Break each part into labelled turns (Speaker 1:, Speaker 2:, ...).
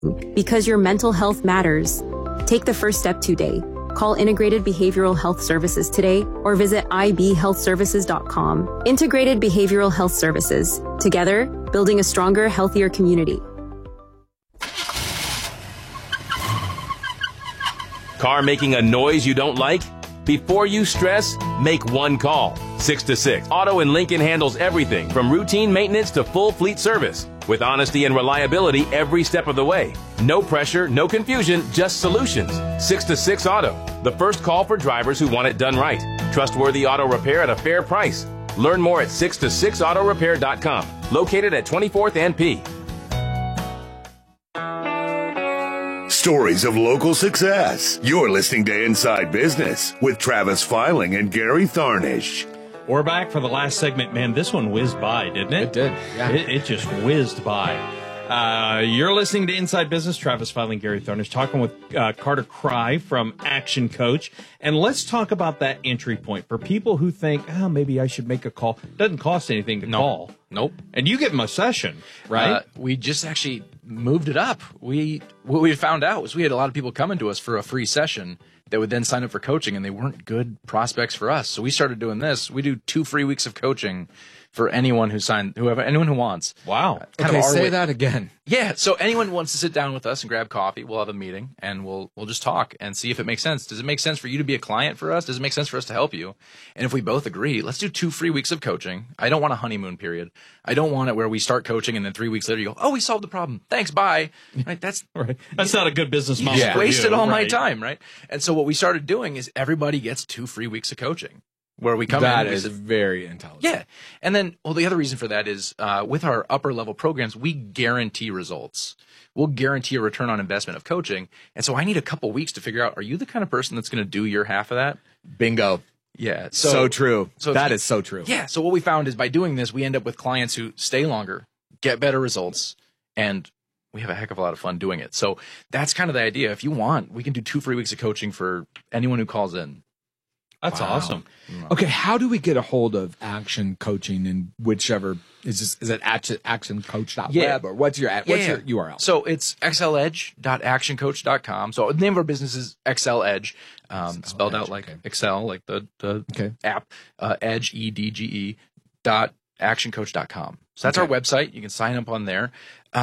Speaker 1: Because your mental health matters. Take the first step today. Call Integrated Behavioral Health Services today or visit ibhealthservices.com. Integrated Behavioral Health Services. Together, building a stronger, healthier community.
Speaker 2: Car making a noise you don't like? Before you stress, make one call. 6-6 Auto in Lincoln handles everything from routine maintenance to full fleet service with honesty and reliability every step of the way. No pressure, no confusion, just solutions. 6-6 Auto, the first call for drivers who want it done right. Trustworthy auto repair at a fair price. Learn more at 6to6autorepair.com. Located at 24th and P.
Speaker 3: Stories of local success. You're listening to Inside Business with Travis Filing and Gary Tharnish.
Speaker 4: We're back for the last segment. Man, this one whizzed by, didn't it?
Speaker 5: It did. Yeah.
Speaker 4: It just whizzed by. You're listening to Inside Business. Travis Filing, Gary Tharnish, talking with Carter Cry from Action Coach. And let's talk about that entry point for people who think, maybe I should make a call. Doesn't cost anything to call.
Speaker 5: Nope.
Speaker 4: And you give them a session, right?
Speaker 5: We just actually moved it up. What we found out was we had a lot of people coming to us for a free session that would then sign up for coaching, and they weren't good prospects for us. So we started doing this. We do 2 free weeks of coaching for anyone anyone who wants.
Speaker 4: Wow.
Speaker 5: Say that again. Yeah. So anyone who wants to sit down with us and grab coffee, we'll have a meeting and we'll just talk and see if it makes sense. Does it make sense for you to be a client for us? Does it make sense for us to help you? And if we both agree, let's do 2 free weeks of coaching. I don't want a honeymoon period. I don't want it where we start coaching and then 3 weeks later you go, we solved the problem. Thanks. Bye. Right. That's
Speaker 4: right. That's not a good business model.
Speaker 5: Yeah. Wasted all my time. Right. And so what we started doing is everybody gets 2 free weeks of coaching. Where we come
Speaker 6: that
Speaker 5: in.
Speaker 6: That is very intelligent.
Speaker 5: Yeah. And then, the other reason for that is with our upper level programs, we guarantee results. We'll guarantee a return on investment of coaching. And so I need a couple weeks to figure out, are you the kind of person that's going to do your half of that?
Speaker 6: Bingo.
Speaker 5: Yeah.
Speaker 6: So true. That is so true.
Speaker 5: Yeah. So what we found is by doing this, we end up with clients who stay longer, get better results, and we have a heck of a lot of fun doing it. So that's kind of the idea. If you want, we can do 2 free weeks of coaching for anyone who calls in.
Speaker 4: That's awesome.
Speaker 6: Okay, how do we get a hold of Action Coaching and whichever is it actioncoach.web or what's your URL?
Speaker 5: So it's xledge.actioncoach.com. So the name of our business is XL Edge, spelled out like Excel, like the app, Edge EDGE .actioncoach.com. So that's our website. You can sign up on there.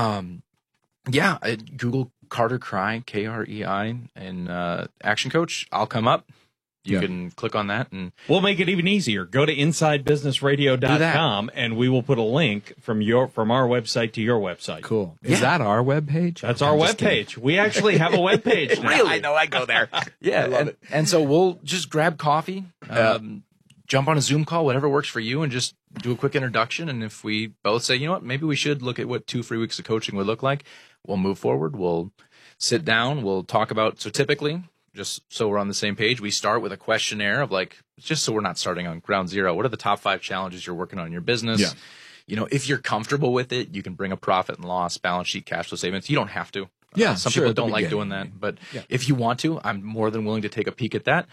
Speaker 5: Google Carter Cry, KREI, and Action Coach. I'll come up. You can click on that, and
Speaker 4: we'll make it even easier. Go to InsideBusinessRadio.com, and we will put a link from our website to your website.
Speaker 6: Cool. Is that our webpage?
Speaker 4: That's our webpage. We actually have a webpage now.
Speaker 5: Really?
Speaker 6: I know. I go there.
Speaker 5: Yeah, I love it. And so we'll just grab coffee, jump on a Zoom call, whatever works for you, and just do a quick introduction. And if we both say, you know what, maybe we should look at what 2 free weeks of coaching would look like, we'll move forward. We'll sit down. We'll talk about. So typically, just so we're on the same page, we start with a questionnaire of just so we're not starting on ground zero. What are the top 5 challenges you're working on in your business?
Speaker 6: Yeah.
Speaker 5: If you're comfortable with it, you can bring a profit and loss, balance sheet, cash flow statements. You don't have to.
Speaker 6: Yeah,
Speaker 5: some people don't like doing that. But if you want to, I'm more than willing to take a peek at that.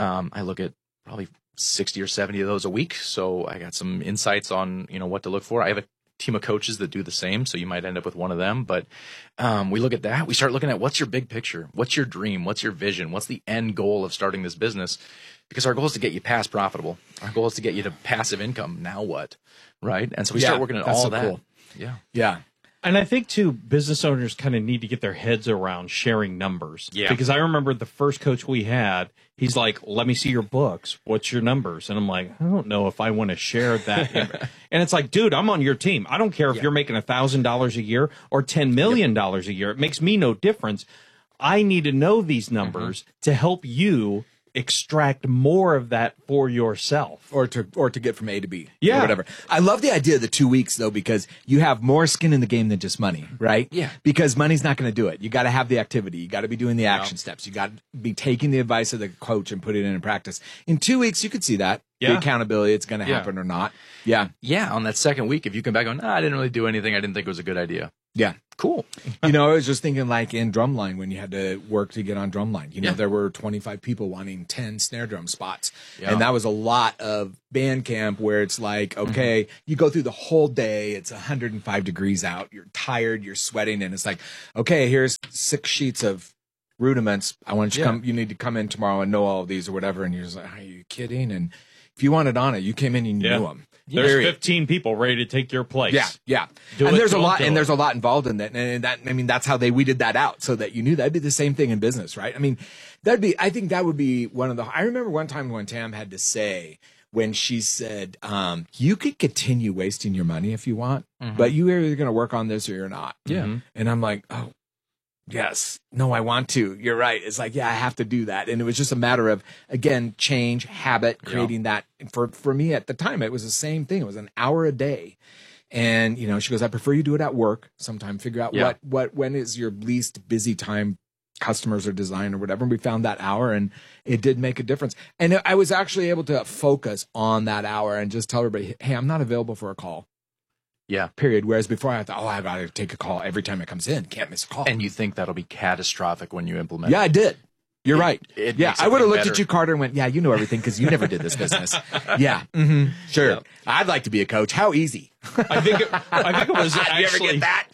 Speaker 5: I look at probably 60 or 70 of those a week. So I got some insights on, what to look for. I have a team of coaches that do the same, so you might end up with one of them. But we look at that. We start looking at what's your big picture, what's your dream, what's your vision, what's the end goal of starting this business? Because our goal is to get you past profitable. Our goal is to get you to passive income. Now what, right? And so we start working at all that.
Speaker 6: Cool. Yeah.
Speaker 4: And I think, too, business owners kind of need to get their heads around sharing numbers.
Speaker 5: Yeah.
Speaker 4: Because I remember the first coach we had, he's like, let me see your books. What's your numbers? And I'm like, I don't know if I want to share that. And it's like, dude, I'm on your team. I don't care if you're making $1,000 a year or $10 million a year. It makes me no difference. I need to know these numbers to help you extract more of that for yourself,
Speaker 6: or to get from A to B,
Speaker 4: or
Speaker 6: whatever. I love the idea of the 2 weeks though, because you have more skin in the game than just money, right?
Speaker 5: Yeah.
Speaker 6: Because money's not going to do it. You got to have the activity. You got to be doing the action steps. You got to be taking the advice of the coach and put it in practice. In 2 weeks, you could see that the accountability. It's going to happen or not. Yeah.
Speaker 5: Yeah. On that second week, if you come back on, I didn't really do anything. I didn't think it was a good idea.
Speaker 6: Yeah.
Speaker 5: Cool.
Speaker 6: I was just thinking like in Drumline when you had to work to get on Drumline, there were 25 people wanting 10 snare drum spots. Yeah. And that was a lot of band camp where it's like, okay, you go through the whole day. It's 105 degrees out. You're tired. You're sweating. And it's like, okay, here's 6 sheets of rudiments. I want you to come. You need to come in tomorrow and know all of these or whatever. And you're just like, are you kidding? And if you wanted on it, you came in and you knew them.
Speaker 4: There's 15 people ready to take your place.
Speaker 6: Yeah. There's a lot involved in that. And that, that's how we did that out so that you knew that'd be the same thing in business, right? I think that would be one of I remember one time when Tam had to say, when she said, you could continue wasting your money if you want, but you are either going to work on this or you're not.
Speaker 5: Yeah.
Speaker 6: And I'm like, oh, yes. No, I want to. You're right. It's like, I have to do that. And it was just a matter of, again, change, habit, creating that. For me at the time, it was the same thing. It was an hour a day. And, she goes, I prefer you do it at work sometime. Figure out when is your least busy time, customers or design or whatever. And we found that hour and it did make a difference. And I was actually able to focus on that hour and just tell everybody, hey, I'm not available for a call.
Speaker 5: Yeah.
Speaker 6: Period. Whereas before I thought, I got to take a call every time it comes in. Can't miss a call.
Speaker 5: And you think that'll be catastrophic when you implement it.
Speaker 6: Yeah, I did. You're right. I would have looked at you, Carter, and went, yeah, you know everything because you never did this business. Yeah. Mm-hmm. Sure. Yep. I'd like to be a coach. How easy?
Speaker 4: I think it was actually.
Speaker 6: You ever get that?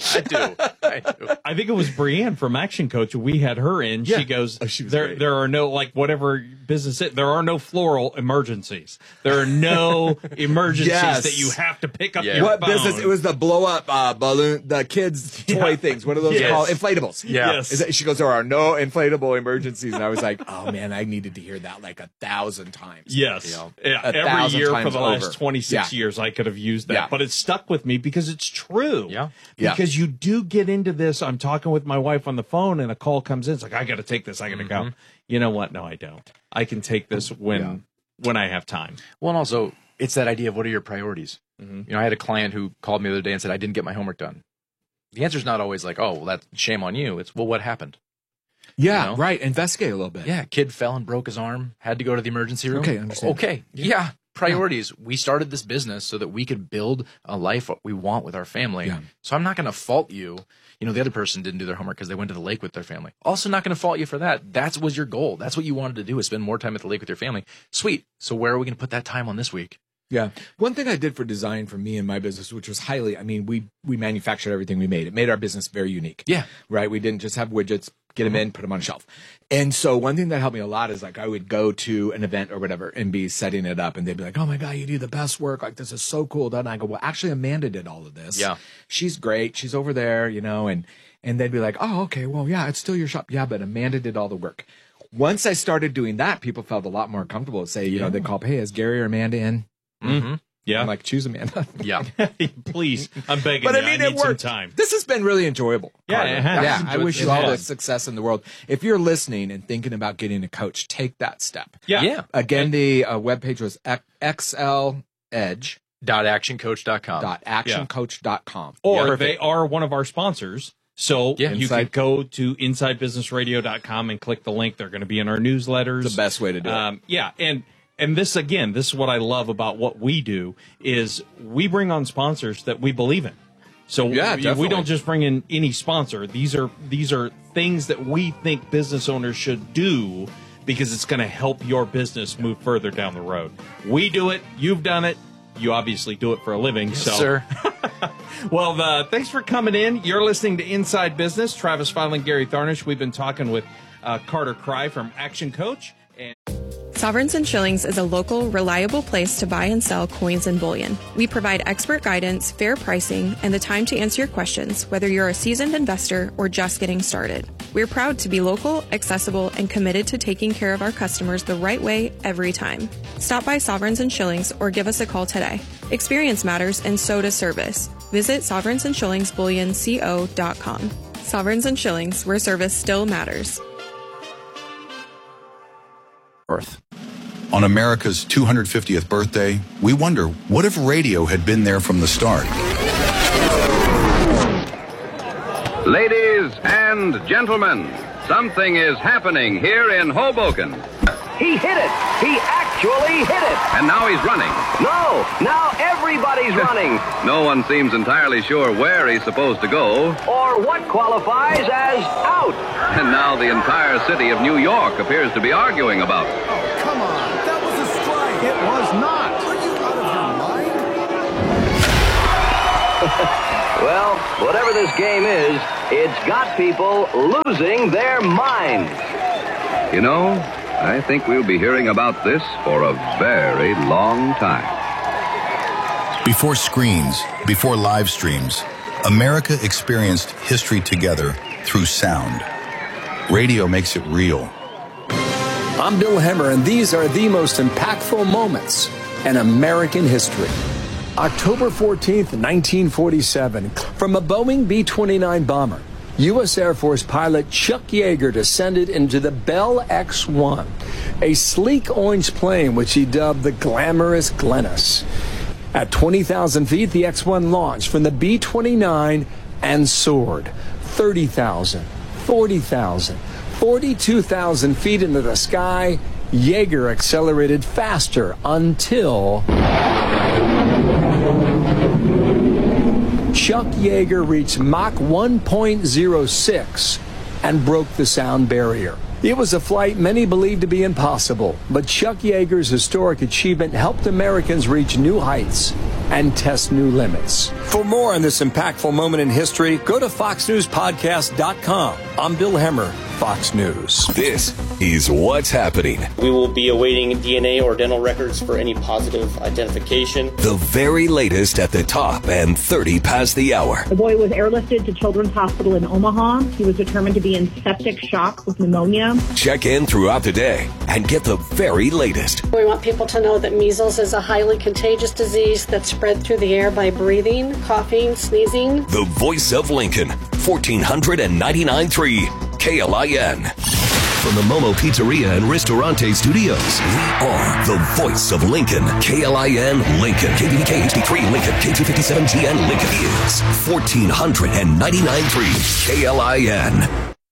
Speaker 5: I do.
Speaker 4: I think it was Brienne from Action Coach. We had her in. Yeah. She goes, there are no, whatever business there are no floral emergencies. There are no emergencies that you have to pick up your
Speaker 6: What
Speaker 4: phone.
Speaker 6: business? It was the blow up balloon, the kids' toy things. What are those called? Inflatables.
Speaker 5: Yeah.
Speaker 6: Yes. She goes, there are no inflatable emergencies. And I was like, oh man, I needed to hear that 1,000 times.
Speaker 4: Yes. Every year for the last 26 years, I could have used that. But it's stuck with me because it's true.
Speaker 5: Yeah.
Speaker 4: Because you do get into this. I'm talking with my wife on the phone and a call comes in. It's like, I got to take this. I got to go. You know what? No, I don't. I can take this when I have time.
Speaker 5: Well, and also it's that idea of what are your priorities? I had a client who called me the other day and said, I didn't get my homework done. The answer is not always like, oh, well, that's shame on you. It's, well, what happened?
Speaker 6: Yeah, right. Investigate a little bit.
Speaker 5: Yeah. Kid fell and broke his arm, had to go to the emergency room.
Speaker 6: Okay, understand.
Speaker 5: Okay. Yeah. Priorities. Yeah. We started this business so that we could build a life we want with our family. Yeah. So I'm not going to fault you. The other person didn't do their homework because they went to the lake with their family. Also not going to fault you for that. That was your goal. That's what you wanted to do, is spend more time at the lake with your family. Sweet. So where are we going to put that time on this week?
Speaker 6: Yeah. One thing I did for design for me and my business, which was we manufactured everything we made. It made our business very unique.
Speaker 5: Yeah.
Speaker 6: Right. We didn't just have widgets, get them in, put them on a shelf. And so one thing that helped me a lot is I would go to an event or whatever and be setting it up and they'd be like, oh my God, you do the best work. This is so cool. And I go, well, actually Amanda did all of this.
Speaker 5: Yeah.
Speaker 6: She's great. She's over there, and they'd be like, oh, okay, well, yeah, it's still your shop. Yeah, but Amanda did all the work. Once I started doing that, people felt a lot more comfortable to say, they call, hey, is Gary or Amanda in?
Speaker 5: Mm-hmm.
Speaker 6: Yeah. I'm like, choose Amanda.
Speaker 5: Yeah.
Speaker 4: Please. I'm begging
Speaker 6: but
Speaker 4: you. I need some time.
Speaker 6: This has been really enjoyable.
Speaker 4: Yeah, it has.
Speaker 6: Yeah, I wish you all the success in the world. If you're listening and thinking about getting a coach, take that step.
Speaker 5: Yeah.
Speaker 6: Again, the webpage was XLEdge.
Speaker 5: .actioncoach.com.
Speaker 6: .actioncoach.com.
Speaker 4: Or they are one of our sponsors. So you can go to InsideBusinessRadio.com and click the link. They're going to be in our newsletters.
Speaker 6: The best way to do it.
Speaker 4: Yeah. And this is what I love about what we do is we bring on sponsors that we believe in. So we don't just bring in any sponsor. These are things that we think business owners should do because it's going to help your business move further down the road. We do it. You've done it. You obviously do it for a living.
Speaker 5: Yes, sir.
Speaker 4: Well, thanks for coming in. You're listening to Inside Business. Travis Filing, Gary Tharnish. We've been talking with Carter Cry from Action Coach.
Speaker 7: Sovereigns and Shillings is a local, reliable place to buy and sell coins and bullion. We provide expert guidance, fair pricing, and the time to answer your questions, whether you're a seasoned investor or just getting started. We're proud to be local, accessible, and committed to taking care of our customers the right way every time. Stop by Sovereigns and Shillings or give us a call today. Experience matters, and so does service. Visit sovereignsandsshillingsbullionco.com. Sovereigns and Shillings, where service still matters.
Speaker 8: Earth. On America's 250th birthday, we wonder, what if radio had been there from the start?
Speaker 9: Ladies and gentlemen, something is happening here in Hoboken. He hit it. He actually hit it.
Speaker 10: And now he's running.
Speaker 9: No, now everybody's running.
Speaker 10: No one seems entirely sure where he's supposed to go.
Speaker 9: Or what qualifies as out.
Speaker 10: And now the entire city of New York appears to be arguing about it.
Speaker 11: Oh, come on. That was a strike. It was not. Are you out of your mind?
Speaker 9: Well, whatever this game is, it's got people losing their minds.
Speaker 10: You know, I think we'll be hearing about this for a very long time.
Speaker 8: Before screens, before live streams, America experienced history together through sound. Radio makes it real.
Speaker 12: I'm Bill Hemmer, and these are the most impactful moments in American history. October 14th, 1947, from a Boeing B-29 bomber, U.S. Air Force pilot Chuck Yeager descended into the Bell X-1, a sleek orange plane which he dubbed the glamorous Glennis. At 20,000 feet, the X-1 launched from the B-29 and soared 30,000, 40,000, 42,000 feet into the sky. Yeager accelerated faster until Chuck Yeager reached Mach 1.06 and broke the sound barrier. It was a flight many believed to be impossible, but Chuck Yeager's historic achievement helped Americans reach new heights and test new limits. For more on this impactful moment in history, go to FoxNewsPodcast.com. I'm Bill Hemmer, Fox News.
Speaker 13: This is what's happening.
Speaker 14: We will be awaiting DNA or dental records for any positive identification.
Speaker 13: The very latest at the top and 30 past the hour.
Speaker 15: The boy was airlifted to Children's Hospital in Omaha. He was determined to be in septic shock with pneumonia.
Speaker 13: Check in throughout the day and get the very latest.
Speaker 16: We want people to know that measles is a highly contagious disease that's spread through the air by breathing, coughing, sneezing.
Speaker 13: The voice of Lincoln, 1499.3 KLIN. From the Momo Pizzeria and Ristorante Studios, we are the voice of Lincoln. KLIN Lincoln. KBDK HD3 Lincoln. K257GN Lincoln is 1499.3 KLIN.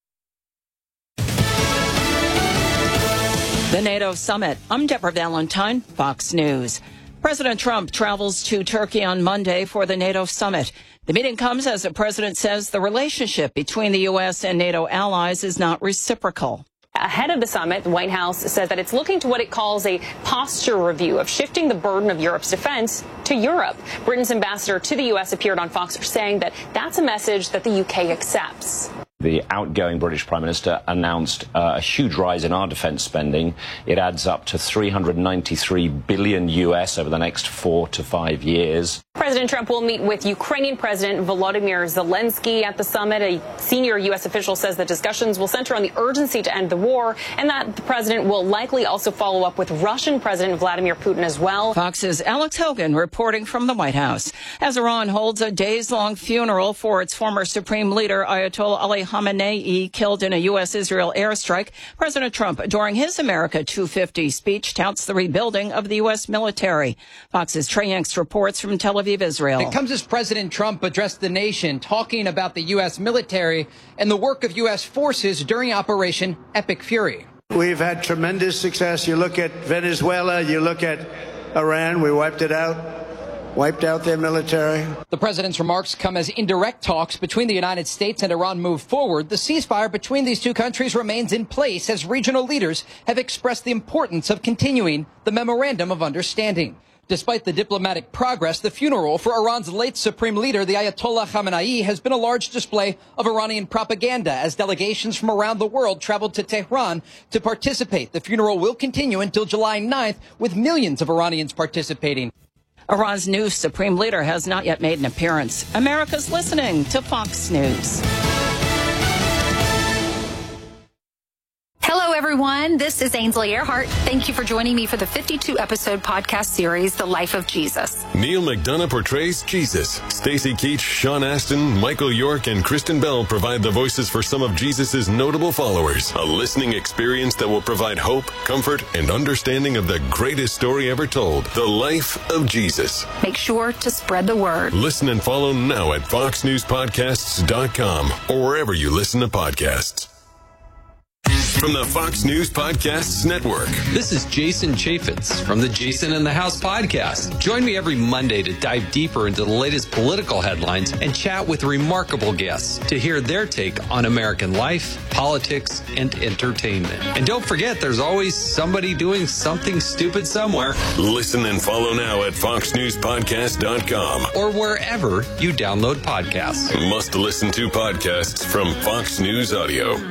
Speaker 17: The NATO summit. I'm Deborah Valentine, Fox News. President Trump travels to Turkey on Monday for the NATO summit. The meeting comes as the president says the relationship between the U.S. and NATO allies is not reciprocal.
Speaker 18: Ahead of the summit, the White House says that it's looking to what it calls a posture review of shifting the burden of Europe's defense to Europe. Britain's ambassador to the U.S. appeared on Fox saying that that's a message that the U.K. accepts.
Speaker 19: The outgoing British Prime Minister announced a huge rise in our defence spending. It adds up to $393 billion US over the next 4 to 5 years.
Speaker 18: President Trump will meet with Ukrainian President Volodymyr Zelensky at the summit. A senior U.S. official says the discussions will center on the urgency to end the war and that the president will likely also follow up with Russian President Vladimir Putin as well.
Speaker 17: Fox's Alex Hogan reporting from the White House. As Iran holds a days-long funeral for its former supreme leader, Ayatollah Ali Khamenei, killed in a U.S.-Israel airstrike, President Trump, during his America 250 speech, touts the rebuilding of the U.S. military. Fox's Trey Yanks reports from Tel Aviv, Israel.
Speaker 20: It comes as President Trump addressed the nation, talking about the U.S. military and the work of U.S. forces during Operation Epic Fury.
Speaker 21: We've had tremendous success. You look at Venezuela, you look at Iran, we wiped out their military.
Speaker 20: The president's remarks come as indirect talks between the United States and Iran move forward. The ceasefire between these two countries remains in place as regional leaders have expressed the importance of continuing the Memorandum of Understanding. Despite the diplomatic progress, the funeral for Iran's late supreme leader, the Ayatollah Khamenei, has been a large display of Iranian propaganda as delegations from around the world traveled to Tehran to participate. The funeral will continue until July 9th, with millions of Iranians participating.
Speaker 17: Iran's new supreme leader has not yet made an appearance. America's listening to Fox News.
Speaker 22: Hello, everyone. This is Ainsley Earhart. Thank you for joining me for the 52-episode podcast series, The Life of Jesus.
Speaker 23: Neil McDonough portrays Jesus. Stacey Keach, Sean Astin, Michael York, and Kristen Bell provide the voices for some of Jesus' notable followers. A listening experience that will provide hope, comfort, and understanding of the greatest story ever told, The Life of Jesus.
Speaker 22: Make sure to spread the word.
Speaker 23: Listen and follow now at FoxNewsPodcasts.com or wherever you listen to podcasts. from the Fox News Podcasts Network.
Speaker 1: This is Jason Chaffetz from the Jason in the House podcast. Join me every Monday to dive deeper into the latest political headlines and chat with remarkable guests to hear their take on American life, politics, and entertainment. And don't forget, there's always somebody doing something stupid somewhere.
Speaker 23: Listen and follow now at foxnewspodcast.com
Speaker 1: or wherever you download podcasts.
Speaker 23: Must listen to podcasts from Fox News Audio.